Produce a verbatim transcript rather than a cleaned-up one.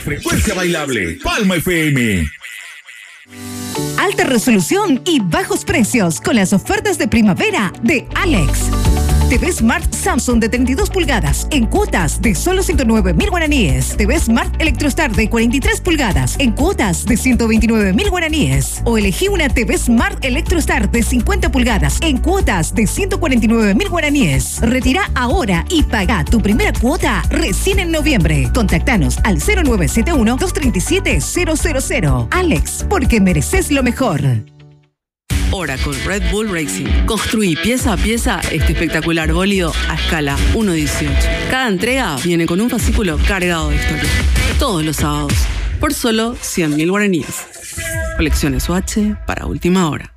Frecuencia bailable, Palma F M. Alta resolución y bajos precios con las ofertas de primavera de Alex. T V Smart Samsung de treinta y dos pulgadas en cuotas de solo ciento nueve mil guaraníes. T V Smart Electrostar de cuarenta y tres pulgadas en cuotas de ciento veintinueve mil guaraníes. O elegí una T V Smart Electrostar de cincuenta pulgadas en cuotas de ciento cuarenta y nueve mil guaraníes. Retira ahora y paga tu primera cuota recién en noviembre. Contactanos al cero nueve siete uno, dos tres siete, cero cero cero. Alex, porque mereces lo mejor. Oracle Red Bull Racing. Construí pieza a pieza este espectacular bólido a escala uno dieciocho. Cada entrega viene con un fascículo cargado de historia. Todos los sábados, por solo cien mil guaraníes. Colecciones U H para última hora.